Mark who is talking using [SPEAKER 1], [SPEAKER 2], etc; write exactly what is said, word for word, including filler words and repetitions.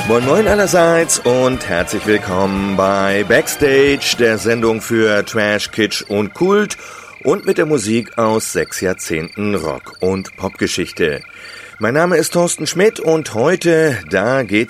[SPEAKER 1] Moin Moin allerseits und herzlich willkommen bei Backstage, der Sendung für Trash, Kitsch und Kult und mit der Musik aus sechs Jahrzehnten Rock- und Popgeschichte. Mein Name ist Thorsten Schmidt und heute, da geht